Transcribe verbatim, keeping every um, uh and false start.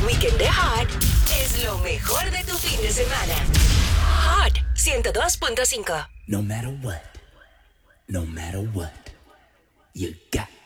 weekend de Hot es lo mejor de tu fin de semana. Hot ciento dos punto cinco. No matter what, no matter what, you got